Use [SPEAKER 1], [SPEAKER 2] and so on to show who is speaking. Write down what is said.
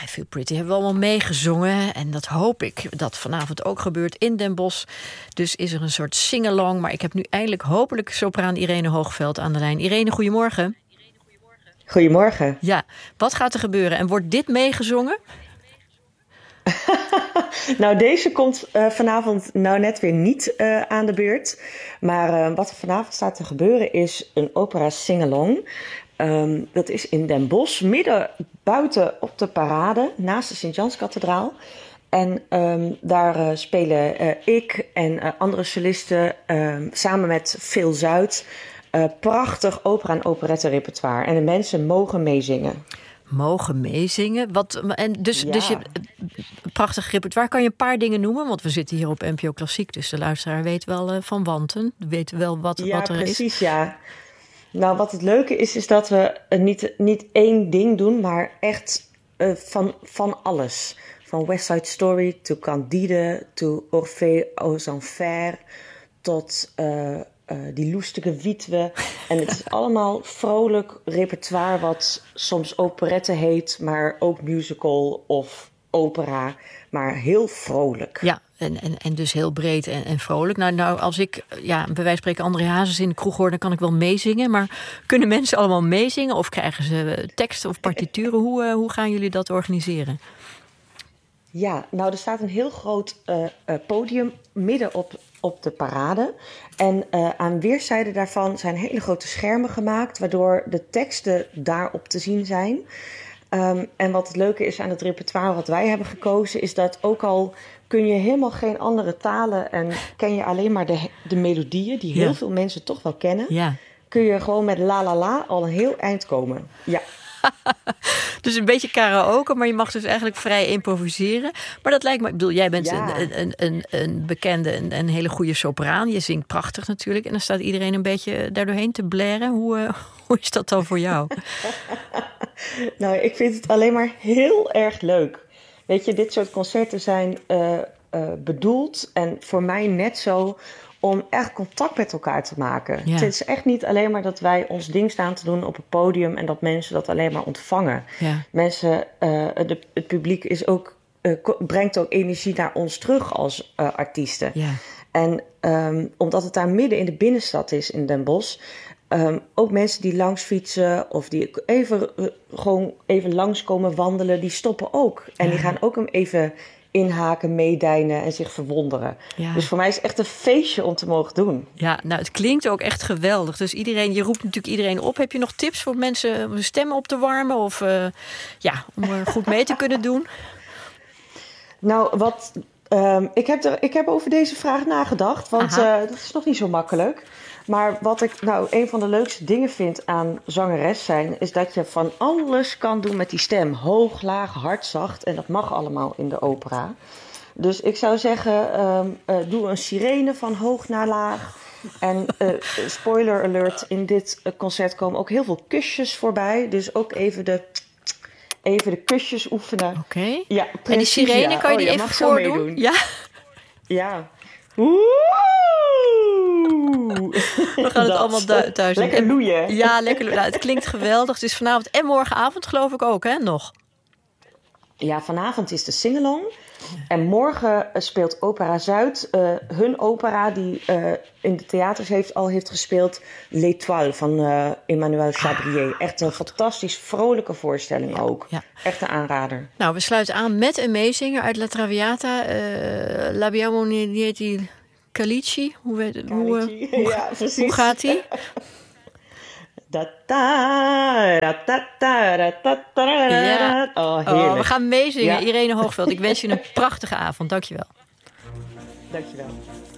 [SPEAKER 1] I Feel Pretty hebben we allemaal meegezongen. En dat hoop ik dat vanavond ook gebeurt in Den Bosch. Dus is er een soort sing-along. Maar ik heb nu eindelijk hopelijk sopraan Irene Hoogveld aan de lijn. Irene, goedemorgen.
[SPEAKER 2] Goedemorgen.
[SPEAKER 1] Ja, wat gaat er gebeuren? En wordt dit meegezongen?
[SPEAKER 2] Nou, deze komt vanavond nou net weer niet aan de beurt. Maar wat er vanavond staat te gebeuren is een opera sing-along. Dat is in Den Bosch, midden buiten op de parade, naast de Sint-Janskathedraal. En daar spelen ik en andere solisten samen met Phil Zuid prachtig opera- en operettenrepertoire. En de mensen mogen meezingen.
[SPEAKER 1] Mogen meezingen. Dus je prachtig repertoire. Kan je een paar dingen noemen? Want we zitten hier op NPO Klassiek, dus de luisteraar weet wel van wanten. Weet wel wat er
[SPEAKER 2] precies,
[SPEAKER 1] is.
[SPEAKER 2] Precies, ja. Nou, wat het leuke is dat we niet één ding doen, maar echt van alles. Van West Side Story, to Candide, to Orphée aux Enfers, tot die loestige Witwe. En het is allemaal vrolijk repertoire wat soms operette heet, maar ook musical of opera, maar heel vrolijk.
[SPEAKER 1] Ja, en dus heel breed en vrolijk. Nou, als ik bij wijze van spreken André Hazes in de kroeg hoor, dan kan ik wel meezingen. Maar kunnen mensen allemaal meezingen? Of krijgen ze teksten of partituren? Hoe gaan jullie dat organiseren?
[SPEAKER 2] Ja, nou, er staat een heel groot podium midden op de parade. En aan weerszijden daarvan zijn hele grote schermen gemaakt, waardoor de teksten daarop te zien zijn. En wat het leuke is aan het repertoire wat wij hebben gekozen, is dat ook al kun je helemaal geen andere talen en ken je alleen maar de melodieën, die heel veel mensen toch wel kennen, kun je gewoon met la la la al een heel eind komen. Ja.
[SPEAKER 1] Dus een beetje karaoke, maar je mag dus eigenlijk vrij improviseren. Maar dat lijkt me, ik bedoel, jij bent een bekende, een hele goede sopraan. Je zingt prachtig natuurlijk. En dan staat iedereen een beetje daardoorheen te blaren. Hoe is dat dan voor jou?
[SPEAKER 2] Nou, ik vind het alleen maar heel erg leuk. Weet je, dit soort concerten zijn bedoeld en voor mij net zo om echt contact met elkaar te maken. Ja. Het is echt niet alleen maar dat wij ons ding staan te doen op het podium en dat mensen dat alleen maar ontvangen. Ja. Mensen, het publiek is ook, brengt ook energie naar ons terug als artiesten. Ja. En omdat het daar midden in de binnenstad is in Den Bosch, ook mensen die langs fietsen of die gewoon even langs komen wandelen, die stoppen ook. En die gaan ook hem even inhaken, meedijnen en zich verwonderen. Ja. Dus voor mij is het echt een feestje om te mogen doen.
[SPEAKER 1] Ja, nou, het klinkt ook echt geweldig. Dus je roept natuurlijk iedereen op. Heb je nog tips voor mensen om hun stemmen op te warmen? Of om goed mee te kunnen doen?
[SPEAKER 2] Nou, ik heb over deze vraag nagedacht. Want dat is nog niet zo makkelijk. Maar wat ik nou een van de leukste dingen vind aan zangeres zijn, is dat je van alles kan doen met die stem. Hoog, laag, hard, zacht. En dat mag allemaal in de opera. Dus ik zou zeggen, doe een sirene van hoog naar laag. En spoiler alert, in dit concert komen ook heel veel kusjes voorbij. Dus ook even de kusjes oefenen.
[SPEAKER 1] Oké.
[SPEAKER 2] Ja,
[SPEAKER 1] en die sirene, kan je die even voordoen? Ja.
[SPEAKER 2] Ja.
[SPEAKER 1] We gaan het allemaal thuis doen.
[SPEAKER 2] Lekker loeien.
[SPEAKER 1] Ja, lekker loeien. Nou, het klinkt geweldig. Het is vanavond en morgenavond, geloof ik ook, hè? Nog.
[SPEAKER 2] Ja, vanavond is de sing-along. En morgen speelt Opera Zuid hun opera die in de theaters heeft gespeeld. L'Étoile van Emmanuel Chabrier. Echt een fantastisch vrolijke voorstelling ook. Ja. Echt een aanrader.
[SPEAKER 1] Nou, we sluiten aan met een meezinger uit La Traviata. L'abbiamo niente Calici. Hoe gaat hij? Oh, we gaan meezingen. Ja. Irene Hoogveld, ik wens je een prachtige avond. Dankjewel.
[SPEAKER 2] Dankjewel.